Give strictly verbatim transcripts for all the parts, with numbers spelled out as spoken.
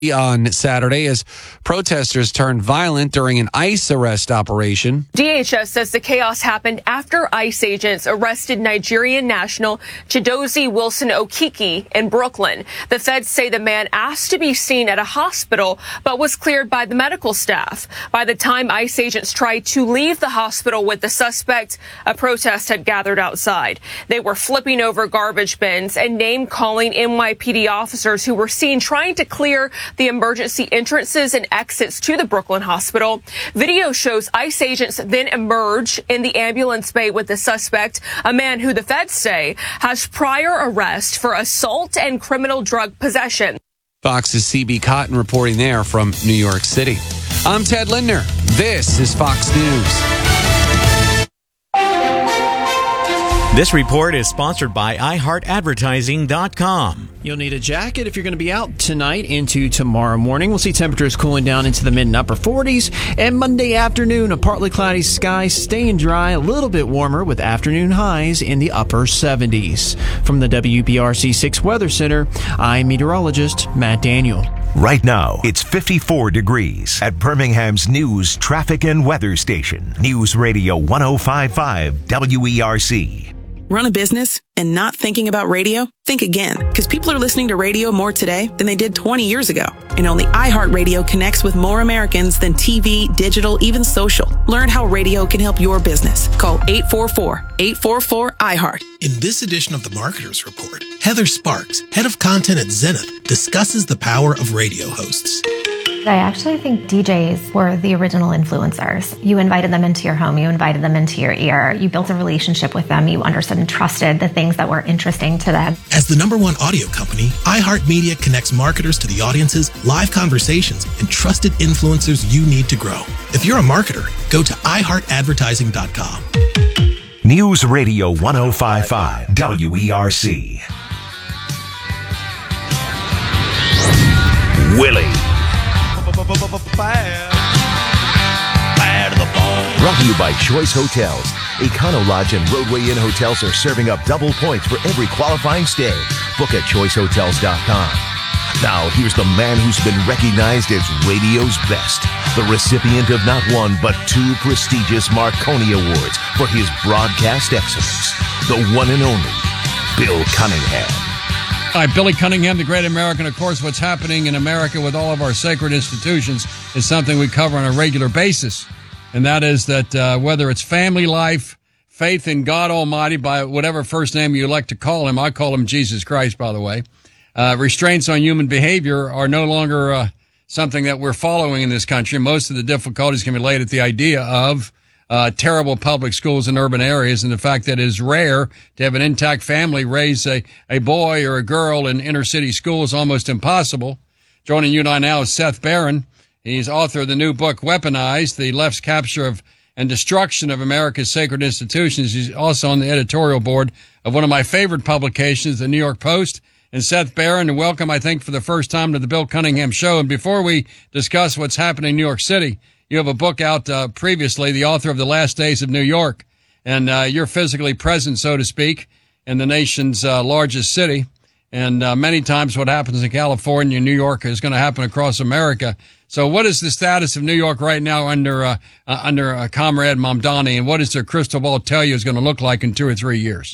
on Saturday as protesters turned violent during an ICE arrest operation. D H S says the chaos happened after ICE agents arrested Nigerian national Chidozie Wilson Okiki in Brooklyn. The feds say the man asked to be seen at a hospital but was cleared by the medical staff. By the time ICE agents tried to leave the hospital with the suspect, a protest had gathered outside. They were flipping over garbage bins and name-calling N Y P D officers who were seen trying to clear the emergency entrances and exits to the Brooklyn hospital. Video shows ICE agents then emerge in the ambulance bay with the suspect, a man who the feds say has prior arrest for assault and criminal drug possession. Fox's C B Cotton reporting there from New York City. I'm Ted Lindner. This is Fox News. This report is sponsored by i heart advertising dot com. You'll need a jacket if you're going to be out tonight into tomorrow morning. We'll see temperatures cooling down into the mid and upper forties. And Monday afternoon, a partly cloudy sky, staying dry, a little bit warmer with afternoon highs in the upper seventies. From the W B R C six Weather Center, I'm meteorologist Matt Daniel. Right now, it's fifty-four degrees at Birmingham's news, traffic, and weather station. News Radio one oh five point five W E R C. Run a business and not thinking about radio? Think again, because people are listening to radio more today than they did twenty years ago. And only iHeartRadio connects with more Americans than T V, digital, even social. Learn how radio can help your business. Call eight four four, eight four four, I heart. In this edition of the Marketers Report, Heather Sparks, head of content at Zenith, discusses the power of radio hosts. I actually think D Js were the original influencers. You invited them into your home, you invited them into your ear, you built a relationship with them, you understood and trusted the things that were interesting to them. As the number one audio company, iHeartMedia connects marketers to the audiences, live conversations, and trusted influencers you need to grow. If you're a marketer, go to i heart advertising dot com. News Radio one oh five point five W E R C. Willie. Brought to you by Choice Hotels. Econo Lodge and Roadway Inn hotels are serving up double points for every qualifying stay. Book at choice hotels dot com. Now, here's the man who's been recognized as radio's best. The recipient of not one, but two prestigious Marconi Awards for his broadcast excellence. The one and only Bill Cunningham. Hi, Billy Cunningham, the great American. Of course, what's happening in America with all of our sacred institutions is something we cover on a regular basis. And that is that uh, whether it's family life, faith in God Almighty by whatever first name you like to call him, I call him Jesus Christ, by the way, uh, restraints on human behavior are no longer uh, something that we're following in this country. Most of the difficulties can be laid at the idea of Uh, terrible public schools in urban areas, and the fact that it is rare to have an intact family raise a, a boy or a girl in inner city schools almost impossible. Joining you and I now is Seth Barron. He's author of the new book, Weaponized, the left's capture of and destruction of America's sacred institutions. He's also on the editorial board of one of my favorite publications, the New York Post. And Seth Barron, and welcome, I think, for the first time to the Bill Cunningham Show. And before we discuss what's happening in New York City, you have a book out uh, previously, the author of The Last Days of New York, and uh, you're physically present, so to speak, in the nation's uh, largest city. And uh, many times what happens in California and New York is going to happen across America. So what is the status of New York right now under uh, uh, under uh, Comrade Mamdani, and what does their crystal ball tell you is going to look like in two or three years?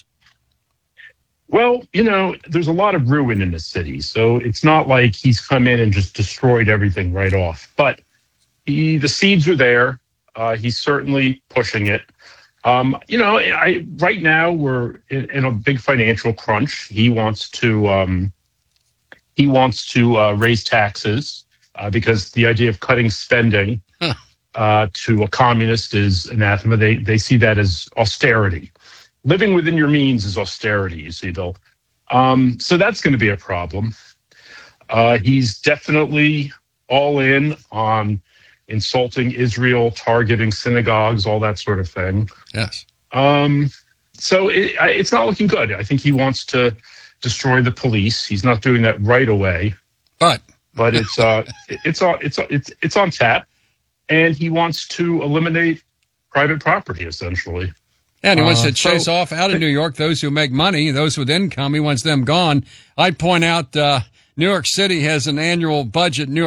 Well, you know, there's a lot of ruin in the city, so it's not like he's come in and just destroyed everything right off. But He, the seeds are there. Uh, he's certainly pushing it. Um, you know, I, right now we're in, in a big financial crunch. He wants to um, he wants to uh, raise taxes uh, because the idea of cutting spending huh. uh, to a communist is anathema. They they see that as austerity. Living within your means is austerity. You see, Bill. Um, so that's going to be a problem. Uh, he's definitely all in on insulting Israel, targeting synagogues, all that sort of thing. Yes. Um, so it, it's not looking good. I think he wants to destroy the police. He's not doing that right away, but but it's uh, it's on it's it's it's on tap, and he wants to eliminate private property essentially. Yeah, and he wants uh, to chase so, off out of New York those who make money, those with income. He wants them gone. I'd point out uh, New York City has an annual budget. New York